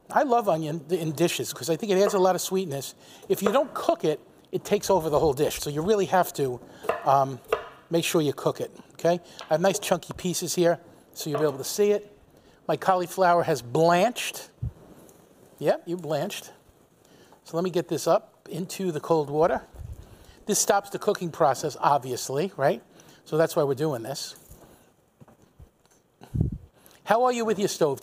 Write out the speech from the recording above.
I love onion in dishes because I think it adds a lot of sweetness. If you don't cook it, it takes over the whole dish. So you really have to make sure you cook it, okay? I have nice chunky pieces here, so you'll be able to see it. My cauliflower has blanched. Yep, you blanched. So let me get this up into the cold water. This stops the cooking process, obviously, right? So that's why we're doing this. How are you with your stove?